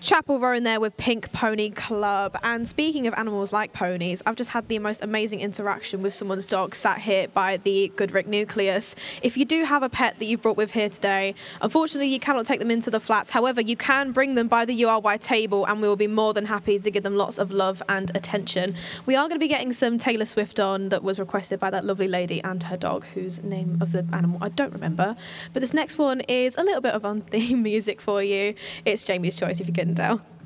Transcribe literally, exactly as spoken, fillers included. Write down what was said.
Chapel Row in there with Pink Pony Club. And speaking of animals like ponies, I've just had the most amazing interaction with someone's dog sat here by the Goodrick Nucleus. If you do have a pet that you've brought with here today, unfortunately you cannot take them into the flats. However, you can bring them by the U R Y table and we will be more than happy to give them lots of love and attention. We are going to be getting some Taylor Swift on that was requested by that lovely lady and her dog, whose name of the animal I don't remember. But this next one is a little bit of on-theme music for you. It's Jamie's choice, if you couldn't tell.